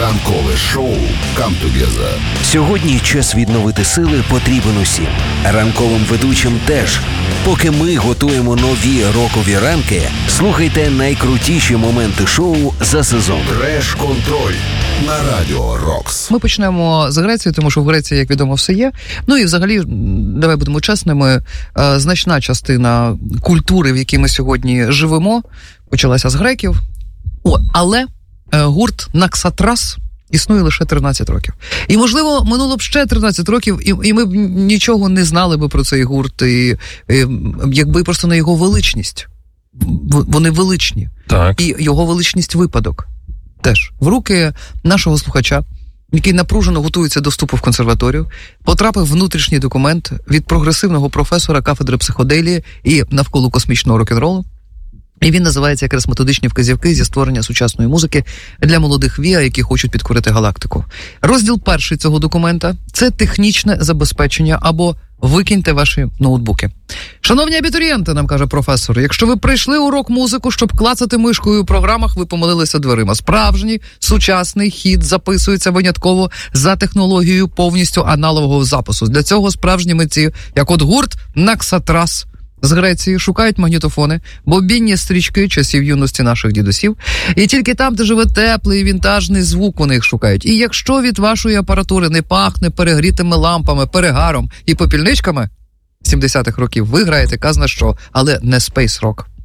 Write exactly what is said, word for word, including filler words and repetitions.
Ранкове шоу «Come Together». Сьогодні час відновити сили потрібен усім. Ранковим ведучим теж. Поки ми готуємо нові рокові ранки, слухайте найкрутіші моменти шоу за сезон. Треш-контроль на Радіо Рокс. Ми почнемо з Греції, тому що в Греції, як відомо, все є. Ну і взагалі, давай будемо чесними, значна частина культури, в якій ми сьогодні живемо, почалася з греків. О, але гурт Наксатрас існує лише тринадцять років. І, можливо, минуло б ще тринадцять років, і, і ми б нічого не знали би про цей гурт, і, і, якби просто на його величність. Вони величні. Так. І його величність випадок. Теж. В руки нашого слухача, який напружено готується до вступу в консерваторію, потрапив внутрішній документ від прогресивного професора кафедри психоделії і навколо космічного рок-н-ролу. І він називається якраз «Методичні вказівки зі створення сучасної музики для молодих віа, які хочуть підкорити галактику». Розділ перший цього документа – це технічне забезпечення або викиньте ваші ноутбуки. Шановні абітурієнти, нам каже професор, якщо ви прийшли у рок-музику, щоб клацати мишкою у програмах, ви помилилися дверима. Справжній сучасний хіт записується винятково за технологією повністю аналогового запису. Для цього справжні митці, як от гурт Наксатрас з Греції, шукають магнітофони, бобінні стрічки часів юності наших дідусів, і тільки там, де живе теплий вінтажний звук, вони їх шукають. І якщо від вашої апаратури не пахне перегрітими лампами, перегаром і попільничками сімдесятих років, ви граєте казна що, але не спейс-рок.